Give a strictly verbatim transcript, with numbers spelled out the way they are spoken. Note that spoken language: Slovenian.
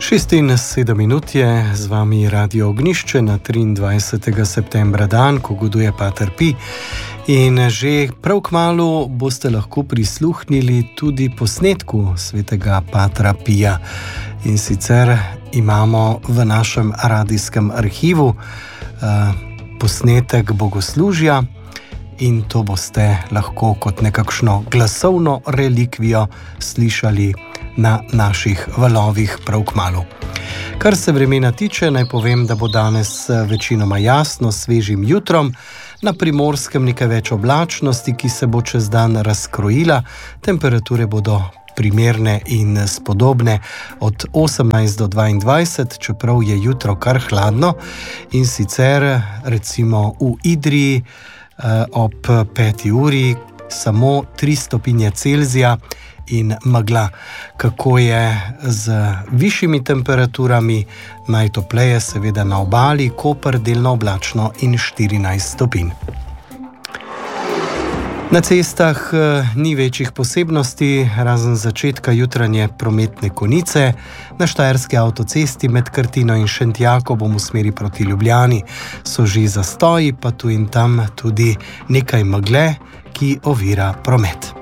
šest in sedem minut je z vami Radio Ognišče na triindvajsetega septembra, dan, ko goduje Pater Pi. In že prav kmalu boste lahko prisluhnili tudi posnetku svetega Patra Pija. In sicer imamo v našem radijskem arhivu uh, posnetek bogoslužja in to boste lahko kot nekakšno glasovno relikvijo slišali na naših valovih prav kmalu. Kar se vremena tiče, naj povem, da bo danes večinoma jasno, svežim jutrom, na Primorskem nekaj več oblačnosti, ki se bo čez dan razkrojila, temperature bodo primerne in spodobne od osemnajst do dvaindvajset, čeprav je jutro kar hladno, in sicer recimo v Idriji eh, ob peti uri samo tri stopinje Celzija in megla. Kako je z višjimi temperaturami? Najtopleje seveda na obali, Koper delno oblačno in štirinajst stopinj. Na cestah ni večjih posebnosti, razen začetka jutranje prometne konice. Na štajerski avtocesti med Krtino in Šentjakobom v smeri proti Ljubljani so že zastoji, pa tu in tam tudi nekaj megle, ki ovira promet.